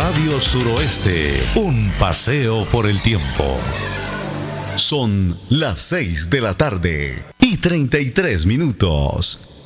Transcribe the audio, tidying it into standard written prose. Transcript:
Radio Suroeste, un paseo por el tiempo. Son las 6 de la tarde y 33 minutos.